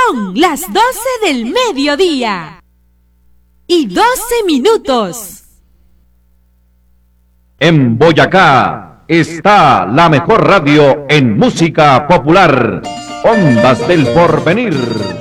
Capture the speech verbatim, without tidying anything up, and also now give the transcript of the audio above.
Son las doce del mediodía y doce minutos. En Boyacá está la mejor radio en música popular, Ondas del Porvenir.